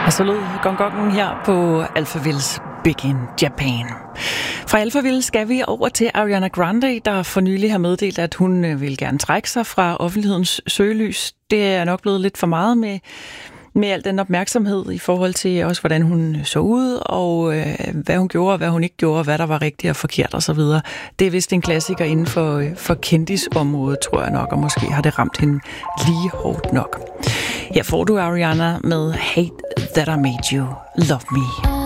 Og så lød gongongen her på Alphavilles Big in Japan. Fra Alphaville skal vi over til Ariana Grande, der for nylig har meddelt, at hun vil gerne trække sig fra offentlighedens søgelys. Det er nok blevet lidt for meget med al den opmærksomhed i forhold til også, hvordan hun så ud, og hvad hun gjorde, og hvad hun ikke gjorde, hvad der var rigtigt og forkert osv. Det er vist en klassiker inden for kendisområdet, tror jeg nok, og måske har det ramt hende lige hårdt nok. Her får du Ariana med Hate That I Made You Love Me.